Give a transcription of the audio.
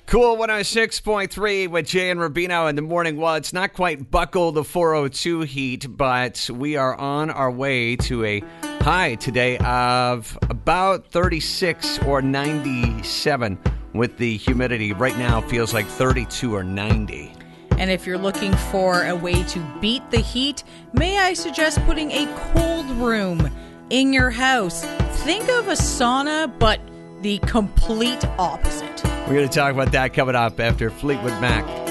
Cool 106.3 with Jay and Rubino in the morning. Well, it's not quite buckle the 402 heat, but we are on our way to a high today of about 36 or 97 with the humidity. Right now feels like 32 or 90. And if you're looking for a way to beat the heat, may I suggest putting a cold room in your house? Think of a sauna, but the complete opposite. We're going to talk about that coming up after Fleetwood Mac.